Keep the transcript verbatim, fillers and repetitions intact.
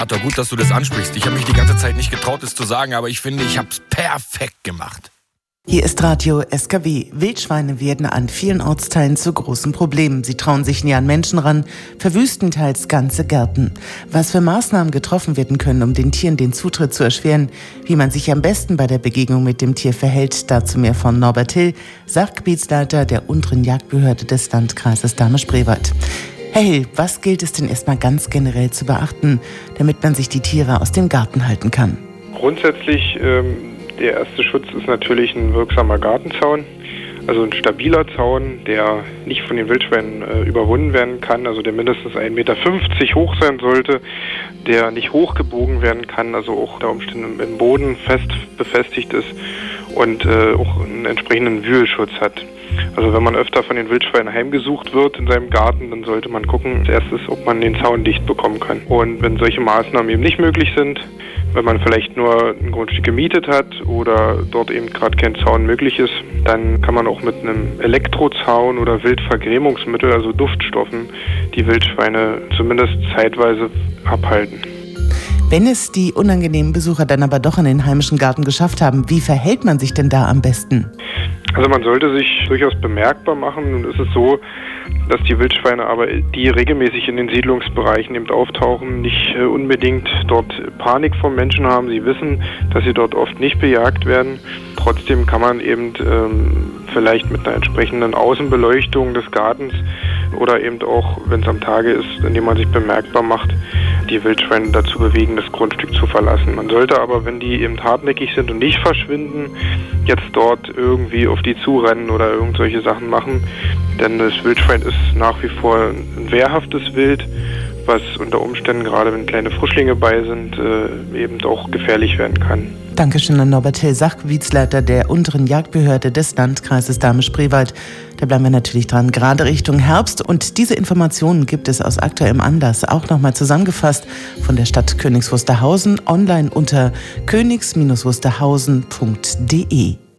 Atta, gut, dass du das ansprichst. Ich habe mich die ganze Zeit nicht getraut, es zu sagen, aber ich finde, ich habe es perfekt gemacht. Hier ist Radio S K W. Wildschweine werden an vielen Ortsteilen zu großen Problemen. Sie trauen sich näher an Menschen ran, verwüsten teils ganze Gärten. Was für Maßnahmen getroffen werden können, um den Tieren den Zutritt zu erschweren, wie man sich am besten bei der Begegnung mit dem Tier verhält, dazu mehr von Norbert Hill, Sachgebietsleiter der unteren Jagdbehörde des Landkreises Dahme-Spreewald. Herr Hill, was gilt es denn erstmal ganz generell zu beachten, damit man sich die Tiere aus dem Garten halten kann? Grundsätzlich ähm der erste Schutz ist natürlich ein wirksamer Gartenzaun, also ein stabiler Zaun, der nicht von den Wildschweinen äh, überwunden werden kann, also der mindestens ein Meter fünfzig hoch sein sollte, der nicht hochgebogen werden kann, also auch unter Umständen im Boden fest befestigt ist und äh, auch einen entsprechenden Wühlschutz hat. Also wenn man öfter von den Wildschweinen heimgesucht wird in seinem Garten, dann sollte man gucken, als erstes, ob man den Zaun dicht bekommen kann. Und wenn solche Maßnahmen eben nicht möglich sind, wenn man vielleicht nur ein Grundstück gemietet hat oder dort eben gerade kein Zaun möglich ist, dann kann man auch mit einem Elektrozaun oder Wildvergrämungsmittel, also Duftstoffen, die Wildschweine zumindest zeitweise abhalten. Wenn es die unangenehmen Besucher dann aber doch in den heimischen Garten geschafft haben, wie verhält man sich denn da am besten? Also man sollte sich durchaus bemerkbar machen. Nun ist es so, dass die Wildschweine aber, die regelmäßig in den Siedlungsbereichen eben auftauchen, nicht äh, unbedingt dort Panik vor Menschen haben. Sie wissen, dass sie dort oft nicht bejagt werden. Trotzdem kann man eben ähm, vielleicht mit einer entsprechenden Außenbeleuchtung des Gartens oder eben auch, wenn es am Tage ist, indem man sich bemerkbar macht, die Wildschweine dazu bewegen, das Grundstück zu verlassen. Man sollte aber, wenn die eben hartnäckig sind und nicht verschwinden, jetzt dort irgendwie auf die zurennen oder irgendwelche Sachen machen. Denn das Wildschwein ist nach wie vor ein wehrhaftes Wild, was unter Umständen, gerade wenn kleine Frischlinge bei sind, äh, eben auch gefährlich werden kann. Dankeschön an Norbert Hill, Sachgebietsleiter der unteren Jagdbehörde des Landkreises Dahme-Spreewald. Da bleiben wir natürlich dran, gerade Richtung Herbst. Und diese Informationen gibt es aus aktuellem Anlass auch nochmal zusammengefasst von der Stadt Königs Wusterhausen online unter königs Wusterhausen punkt de.